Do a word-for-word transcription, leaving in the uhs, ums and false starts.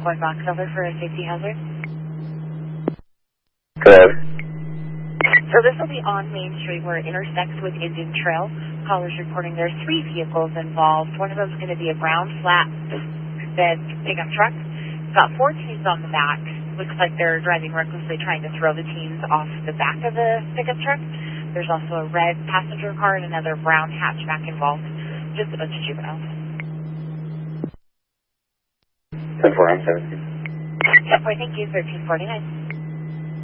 Point box over for a safety hazard. Good. So this will be on Main Street where it intersects with Indian Trail. Callers reporting there's three vehicles involved. One of them is going to be a brown flat bed pickup truck. It's got four teens on the back. Looks like they're driving recklessly trying to throw the teens off the back of the pickup truck. There's also a red passenger car and another brown hatchback involved. Just a bunch of juveniles. ten four, I'm seventeen. ten four, thank you, thirteen forty-nine.